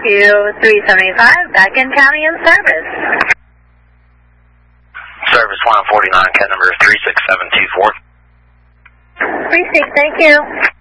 375, back in county in service. Service 149, cat number 36724. 36, thank you.